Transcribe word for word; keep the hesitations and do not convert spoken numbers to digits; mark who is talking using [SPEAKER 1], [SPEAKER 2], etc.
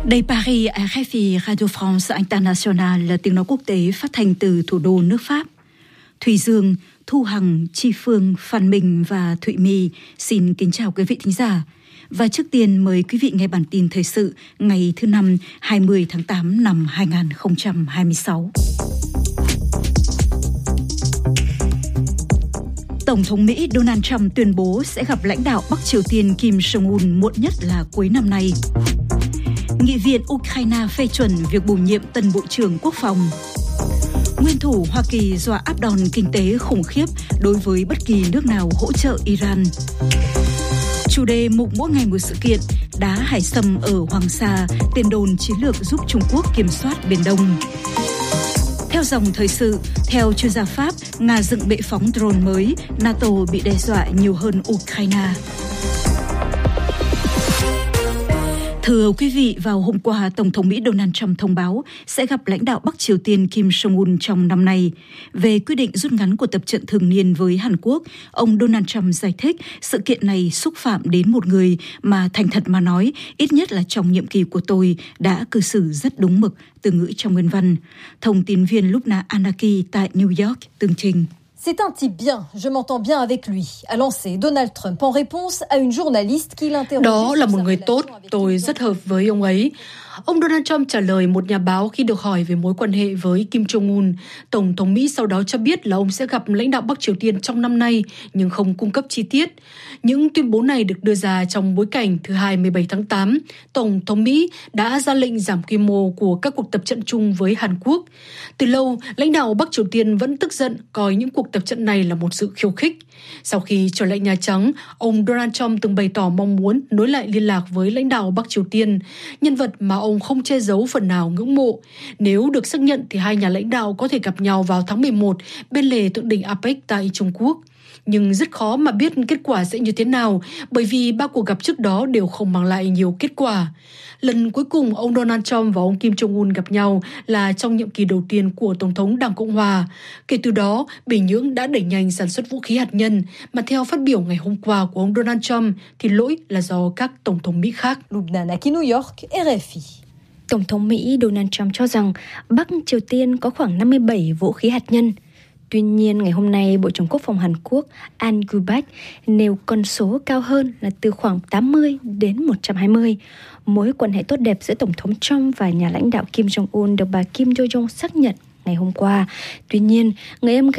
[SPEAKER 1] Đây Paris, R F I Radio France International là tiếng nói quốc tế phát thanh từ thủ đô nước Pháp. Thùy Dương, Thu Hằng, Chi Phương, Phan Minh và Thụy My xin kính chào quý vị thính giả. Và trước tiên mời quý vị nghe bản tin thời sự ngày thứ năm hai mươi tháng tám năm hai nghìn không trăm hai mươi sáu. Tổng thống Mỹ Donald Trump tuyên bố sẽ gặp lãnh đạo Bắc Triều Tiên Kim Jong-un muộn nhất là cuối năm nay. Nghị viện Ukraine phê chuẩn việc bổ nhiệm tân Bộ trưởng Quốc phòng. Nguyên thủ Hoa Kỳ dọa áp đòn kinh tế khủng khiếp đối với bất kỳ nước nào hỗ trợ Iran. Chủ đề mục mỗi ngày một sự kiện, đá hải sâm ở Hoàng Sa, tiền đồn chiến lược giúp Trung Quốc kiểm soát Biển Đông. Theo dòng thời sự, theo chuyên gia Pháp, Nga dựng bệ phóng drone mới, NATO bị đe dọa nhiều hơn Ukraine. Thưa quý vị, vào hôm qua, Tổng thống Mỹ Donald Trump thông báo sẽ gặp lãnh đạo Bắc Triều Tiên Kim Jong-un trong năm nay. Về quyết định rút ngắn cuộc tập trận thường niên với Hàn Quốc, ông Donald Trump giải thích sự kiện này xúc phạm đến một người mà thành thật mà nói, ít nhất là trong nhiệm kỳ của tôi đã cư xử rất đúng mực, từ ngữ trong nguyên văn. Thông tin viên Lubna Anaki tại New York tường trình.
[SPEAKER 2] C'est un type bien, je m'entends bien avec lui, a lancé Donald Trump en réponse à une journaliste qui l'interrogeait.
[SPEAKER 3] Đó là một người tốt, tôi rất hợp với ông ấy. Ông Donald Trump trả lời một nhà báo khi được hỏi về mối quan hệ với Kim Jong-un. Tổng thống Mỹ sau đó cho biết là ông sẽ gặp lãnh đạo Bắc Triều Tiên trong năm nay, nhưng không cung cấp chi tiết. Những tuyên bố này được đưa ra trong bối cảnh thứ hai mươi bảy tháng tám, Tổng thống Mỹ đã ra lệnh giảm quy mô của các cuộc tập trận chung với Hàn Quốc. Từ lâu, lãnh đạo Bắc Triều Tiên vẫn tức giận coi những cuộc tập trận này là một sự khiêu khích. Sau khi trở lại Nhà Trắng, ông Donald Trump từng bày tỏ mong muốn nối lại liên lạc với lãnh đạo Bắc Triều Tiên, nhân vật mà ông không che giấu phần nào ngưỡng mộ. Nếu được xác nhận thì hai nhà lãnh đạo có thể gặp nhau vào tháng mười một bên lề thượng đỉnh a pếch tại Trung Quốc. Nhưng rất khó mà biết kết quả sẽ như thế nào, bởi vì ba cuộc gặp trước đó đều không mang lại nhiều kết quả. Lần cuối cùng ông Donald Trump và ông Kim Jong-un gặp nhau là trong nhiệm kỳ đầu tiên của Tổng thống Đảng Cộng Hòa. Kể từ đó, Bình Nhưỡng đã đẩy nhanh sản xuất vũ khí hạt nhân, mà theo phát biểu ngày hôm qua của ông Donald Trump thì lỗi là do các Tổng thống Mỹ khác.
[SPEAKER 2] Lubna Anaki, New York, R F I.
[SPEAKER 4] Tổng thống Mỹ Donald Trump cho rằng Bắc Triều Tiên có khoảng năm mươi bảy vũ khí hạt nhân. Tuy nhiên, ngày hôm nay, Bộ trưởng Quốc phòng Hàn Quốc An Gu-bak nêu con số cao hơn là từ khoảng tám mươi đến một trăm hai mươi. Mối quan hệ tốt đẹp giữa Tổng thống Trump và nhà lãnh đạo Kim Jong-un được bà Kim Yo-jong xác nhận ngày hôm qua. Tuy nhiên, người em